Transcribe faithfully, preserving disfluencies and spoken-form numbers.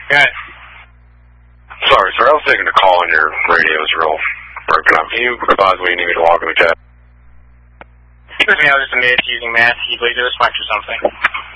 Good. Sorry, sir. I was taking a call and your radio is real broken up. Can you advise what you need me to log in the chat? Excuse me, I was just amazed using Mass Healy to switch or something.